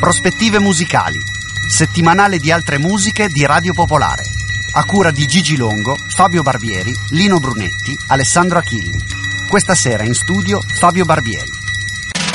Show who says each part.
Speaker 1: Prospettive musicali, settimanale di altre musiche di Radio Popolare, a cura di Gigi Longo, Fabio Barbieri, Lino Brunetti, Alessandro Achilli. Questa sera in studio Fabio Barbieri.